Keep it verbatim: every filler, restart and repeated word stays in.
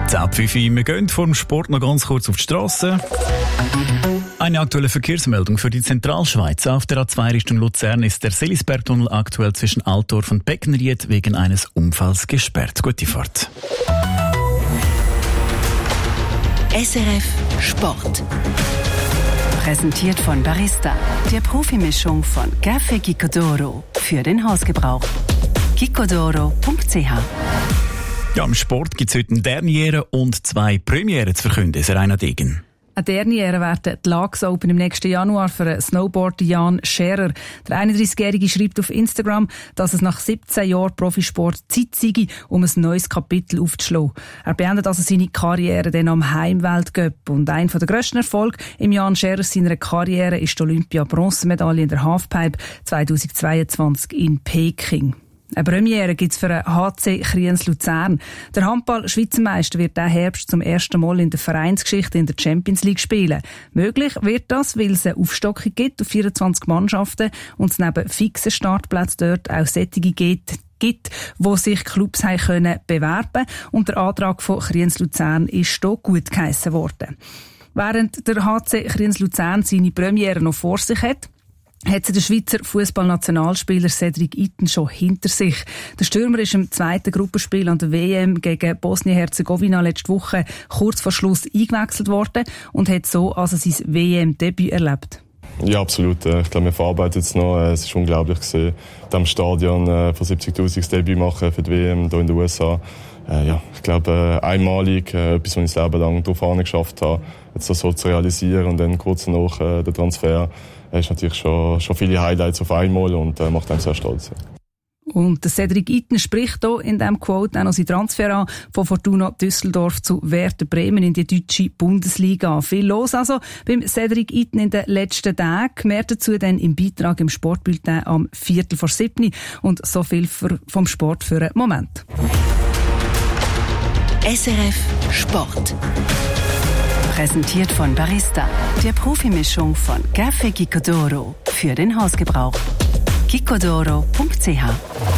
Ab fünf Uhr, wir gehen vor dem Sport noch ganz kurz auf die Strasse. Eine aktuelle Verkehrsmeldung für die Zentralschweiz. Auf der A zwei Richtung Luzern ist der Selisbergtunnel aktuell zwischen Altdorf und Beckenried wegen eines Unfalls gesperrt. Gute Fahrt. S R F Sport. Präsentiert von Barista, der Profimischung von Café Gicodoro für den Hausgebrauch. gicodoro punkt c h. Ja, im Sport gibt es heute eine Derniere und zwei Premiere zu verkünden. Serena Degen. Eine Derniere werden die Laax Open im nächsten Januar für den Snowboarder Jan Scherer. Der einunddreißigjährige schreibt auf Instagram, dass es nach siebzehn Jahren Profisport Zeit sei, um ein neues Kapitel aufzuschlagen. Er beendet also seine Karriere dann am Heimweltcup. Und einer der grössten Erfolge im Jan Scherer seiner Karriere ist die Olympia-Bronzemedaille in der Halfpipe zweitausendzweiundzwanzig in Peking. Eine Premiere gibt es für den H C Kriens Luzern. Der Handball-Schweizer Meister wird diesen Herbst zum ersten Mal in der Vereinsgeschichte in der Champions League spielen. Möglich wird das, weil es eine Aufstockung gibt auf vierundzwanzig Mannschaften und es neben fixen Startplätzen dort auch solche gibt, gibt, wo sich Clubs haben können bewerben. Und der Antrag von Kriens Luzern ist hier gut geheissen worden. Während der H C Kriens Luzern seine Premiere noch vor sich hat, hat der Schweizer Fußballnationalspieler Cedric Itten schon hinter sich. Der Stürmer ist im zweiten Gruppenspiel an der W M gegen Bosnien-Herzegowina letzte Woche kurz vor Schluss eingewechselt worden und hat so also sein W M-Debüt erlebt. Ja, absolut. Ich glaube, wir verarbeiten jetzt noch. Es ist unglaublich gesehen, am Stadion von siebzigtausend das Debüt machen für die W M hier in den U S A. Ja, ich glaube, einmalig, etwas, was ich das Leben lang darauf geschafft habe, jetzt das so zu realisieren und dann kurz nach äh, der Transfer äh, ist natürlich schon, schon viele Highlights auf einmal und äh, macht einem sehr stolz. Und der Cedric Itten spricht hier in diesem Quote auch noch seinen Transfer an von Fortuna Düsseldorf zu Werder Bremen in die deutsche Bundesliga. Viel los also beim Cedric Itten in den letzten Tagen. Mehr dazu dann im Beitrag im Sportbulletin am Viertel vor sieben. Und so viel für, vom Sport für einen Moment. S R F Sport. Präsentiert von Barista, der Profimischung von Café Gicodoro für den Hausgebrauch. gicodoro punkt c h